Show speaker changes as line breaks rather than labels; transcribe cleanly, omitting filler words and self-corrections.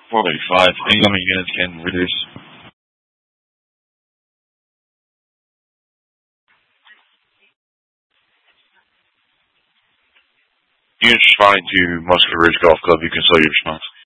485. Incoming units can reduce. Units responding to Muscular Ridge Golf Club, you can slow your response.